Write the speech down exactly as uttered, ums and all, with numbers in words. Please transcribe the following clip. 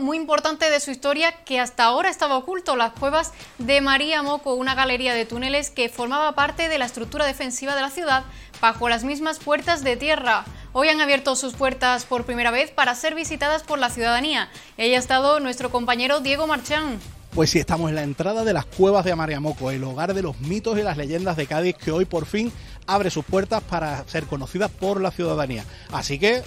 muy importante de su historia que hasta ahora estaba oculto, las cuevas de María Moco, una galería de túneles que formaba parte de la estructura defensiva de la ciudad bajo las mismas puertas de tierra. Hoy han abierto sus puertas por primera vez para ser visitadas por la ciudadanía. Y ahí ha estado nuestro compañero Diego Marchán. Pues sí, estamos en la entrada de las cuevas de María Moco, el hogar de los mitos y las leyendas de Cádiz, que hoy por fin abre sus puertas para ser conocida por la ciudadanía. Así que